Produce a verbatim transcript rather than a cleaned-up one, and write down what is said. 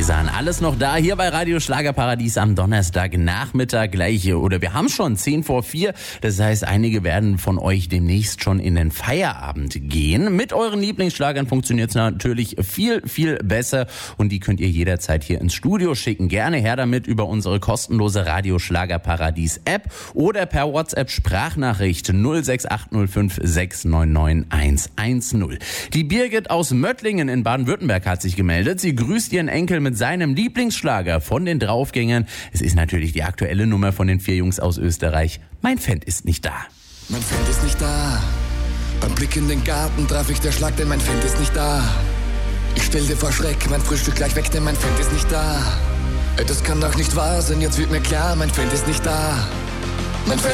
Susan. Alles noch da hier bei Radio Schlagerparadies am Donnerstagnachmittag gleich. Oder wir haben schon zehn vor vier. Das heißt, einige werden von euch demnächst schon in den Feierabend gehen. Mit euren Lieblingsschlagern funktioniert es natürlich viel, viel besser. Und die könnt ihr jederzeit hier ins Studio schicken. Gerne her damit über unsere kostenlose Radio Schlagerparadies App oder per WhatsApp Sprachnachricht null sechs acht null fünf sechs neun neun eins eins null. Die Birgit aus Möttlingen in Baden-Württemberg hat sich gemeldet. Sie grüßt ihren Enkel mit seinem Lieblingsschlager von den Draufgängern. Es ist natürlich die aktuelle Nummer von den vier Jungs aus Österreich. Mein Fan ist nicht da. Mein Fan ist nicht da. Beim Blick in den Garten traf ich der Schlag, denn mein Fan ist nicht da. Ich stell dir vor Schreck, mein Frühstück gleich weg, denn mein Fan ist nicht da. Das kann doch nicht wahr sein, jetzt wird mir klar, mein Fan ist nicht da. Mein Fan